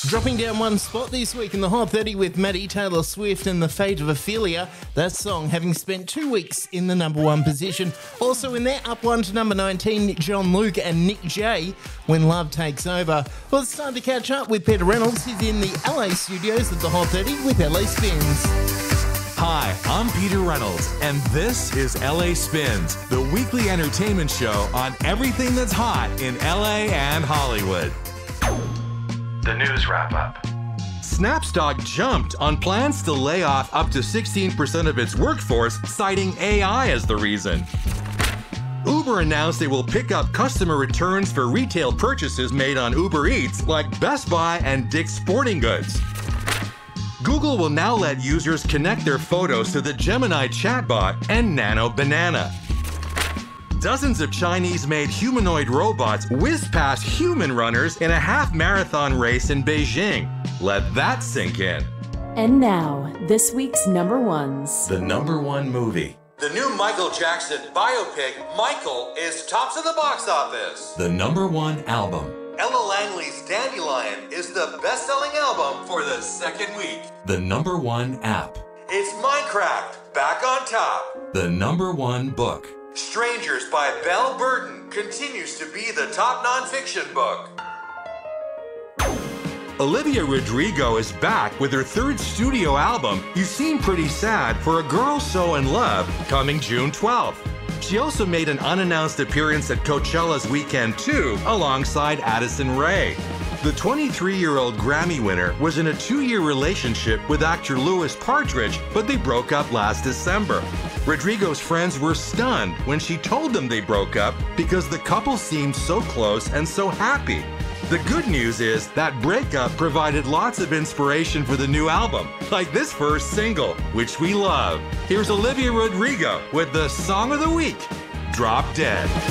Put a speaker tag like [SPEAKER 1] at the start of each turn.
[SPEAKER 1] Dropping down one spot this week in the Hot 30 with Maddie, Taylor Swift and The Fate of Ophelia. That song having spent 2 weeks in the number one position. Also in there, up one to number 19, John Luke and Nick J, When Love Takes Over. Well, it's time to catch up with Peter Reynolds. He's in the LA studios of the Hot 30 with LA Spins.
[SPEAKER 2] Hi, I'm Peter Reynolds, and this is LA Spins, the weekly entertainment show on everything that's hot in LA and Hollywood.
[SPEAKER 3] The news wrap-up.
[SPEAKER 2] Snapstock jumped on plans to lay off up to 16% of its workforce, citing AI as the reason. Uber announced they will pick up customer returns for retail purchases made on Uber Eats, like Best Buy and Dick's Sporting Goods. Google will now let users connect their photos to the Gemini chatbot and Nano Banana. Dozens of Chinese-made humanoid robots whizzed past human runners in a half-marathon race in Beijing. Let that sink in.
[SPEAKER 4] And now, this week's number ones.
[SPEAKER 2] The number one movie.
[SPEAKER 5] The new Michael Jackson biopic, Michael, is tops of the box office.
[SPEAKER 2] The number one album.
[SPEAKER 5] Ella Langley's Dandelion is the best-selling album for the second week.
[SPEAKER 2] The number one app.
[SPEAKER 5] It's Minecraft, back on top.
[SPEAKER 2] The number one book.
[SPEAKER 5] Strangers by Belle Burden continues to be the top nonfiction book.
[SPEAKER 2] Olivia Rodrigo is back with her third studio album, You Seem Pretty Sad for a Girl So in Love, coming June 12th. She also made an unannounced appearance at Coachella's Weekend 2 alongside Addison Rae. The 23-year-old Grammy winner was in a 2-year relationship with actor Louis Partridge, but they broke up last December. Rodrigo's friends were stunned when she told them they broke up because the couple seemed so close and so happy. The good news is that breakup provided lots of inspiration for the new album, like this first single, which we love. Here's Olivia Rodrigo with the song of the week, Drop Dead.